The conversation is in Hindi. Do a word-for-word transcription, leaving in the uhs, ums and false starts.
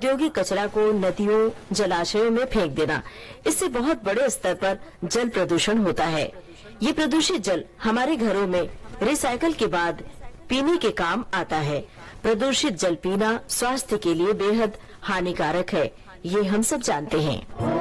औद्योगिक कचरा को नदियों, जलाशयों में फेंक देना, इससे बहुत बड़े स्तर पर जल प्रदूषण होता है। ये प्रदूषित जल हमारे घरों में रिसाइकल के बाद पीने के काम आता है। प्रदूषित जल पीना स्वास्थ्य के लिए बेहद हानिकारक है, ये हम सब जानते हैं।